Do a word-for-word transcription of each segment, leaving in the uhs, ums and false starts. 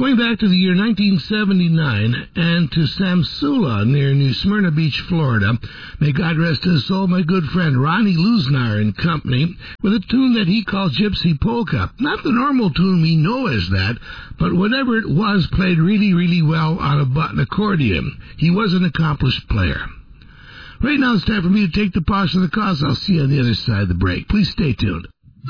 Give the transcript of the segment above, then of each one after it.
Going back to the year nineteen seventy-nine and to Samsula near New Smyrna Beach, Florida, may God rest his soul, my good friend Ronnie Luznar and company, with a tune that he called Gypsy Polka. Not the normal tune we know as that, but whatever it was played really, really well on a button accordion. He was an accomplished player. Right now it's time for me to take the pause for the cause. I'll see you on the other side of the break. Please stay tuned.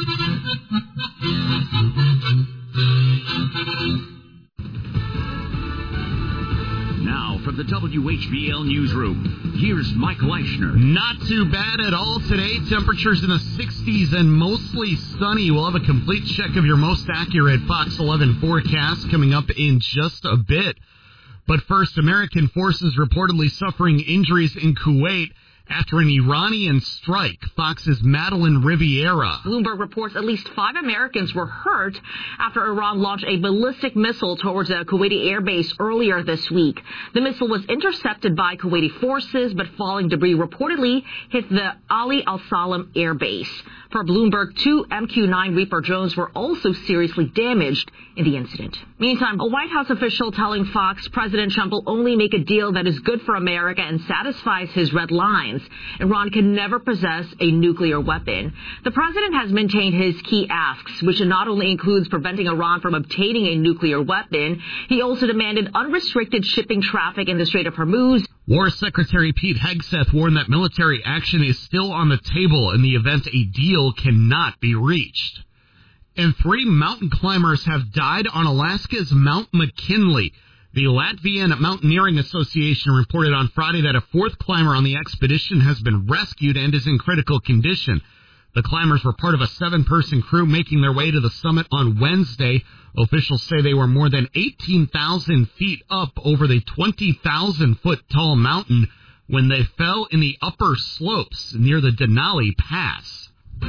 Now, from the W H B L Newsroom, here's Mike Leischner. Not too bad at all today. Temperatures in the sixties and mostly sunny. We'll have a complete check of your most accurate Fox eleven forecast coming up in just a bit. But first, American forces reportedly suffering injuries in Kuwait after an Iranian strike. Fox's Madeline Riviera. Bloomberg reports at least five Americans were hurt after Iran launched a ballistic missile towards a Kuwaiti airbase earlier this week. The missile was intercepted by Kuwaiti forces, but falling debris reportedly hit the Ali al-Salam airbase. For Bloomberg, two M Q nine Reaper drones were also seriously damaged in the incident. Meantime, a White House official telling Fox President Trump will only make a deal that is good for America and satisfies his red lines. Iran can never possess a nuclear weapon. The president has maintained his key asks, which not only includes preventing Iran from obtaining a nuclear weapon, he also demanded unrestricted shipping traffic in the Strait of Hormuz. War Secretary Pete Hegseth warned that military action is still on the table in the event a deal cannot be reached. And three mountain climbers have died on Alaska's Mount McKinley. The Latvian Mountaineering Association reported on Friday that a fourth climber on the expedition has been rescued and is in critical condition. The climbers were part of a seven-person crew making their way to the summit on Wednesday. Officials say they were more than eighteen thousand feet up over the twenty thousand foot tall mountain when they fell in the upper slopes near the Denali Pass.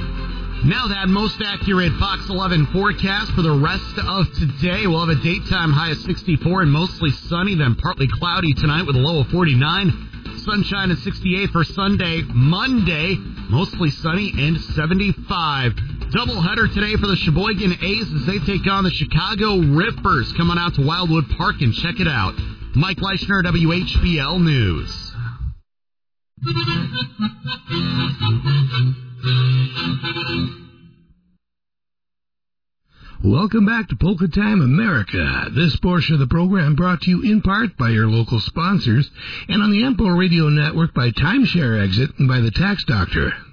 Now that most accurate Fox eleven forecast for the rest of today. We'll have a daytime high of sixty-four and mostly sunny, then partly cloudy tonight with a low of forty-nine. Sunshine at sixty-eight for Sunday. Monday, mostly sunny and seventy-five. Doubleheader today for the Sheboygan A's as they take on the Chicago Rippers. Come on out to Wildwood Park and check it out. Mike Leischner, W H B L News. Welcome back to Polka Time America. This portion of the program brought to you in part by your local sponsors and on the Empo Radio Network by Timeshare Exit and by the Tax Doctor.